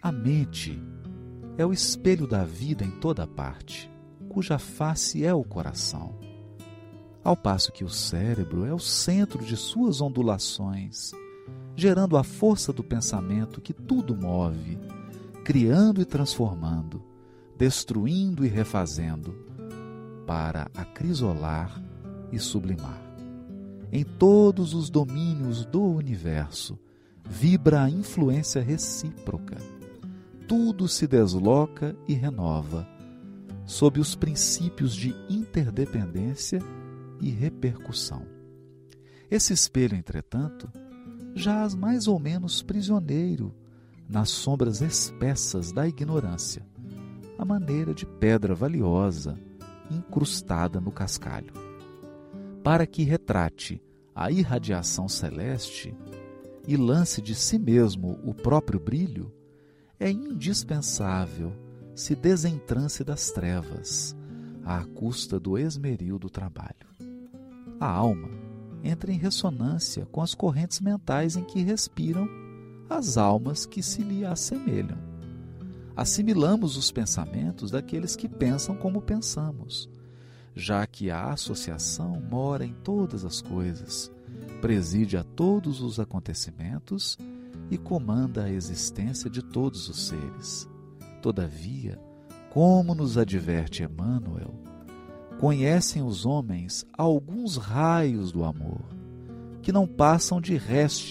A mente é o espelho da vida em toda parte, cuja face é o coração, ao passo que o cérebro é o centro de suas ondulações, gerando a força do pensamento que tudo move, criando e transformando, destruindo e refazendo, para acrisolar e sublimar. Em todos os domínios do universo vibra a influência recíproca. Tudo se desloca e renova, sob os princípios de interdependência e repercussão. Esse espelho, entretanto, jaz mais ou menos prisioneiro nas sombras espessas da ignorância, à maneira de pedra valiosa incrustada no cascalho. Para que retrate a irradiação celeste e lance de si mesmo o próprio brilho, é indispensável se desentrance das trevas, à custa do esmeril do trabalho. A alma entra em ressonância com as correntes mentais em que respiram as almas que se lhe assemelham. Assimilamos os pensamentos daqueles que pensam como pensamos, já que a associação mora em todas as coisas, preside a todos os acontecimentos e comanda a existência de todos os seres. Todavia, como nos adverte Emmanuel, conhecem os homens alguns raios do amor, que não passam de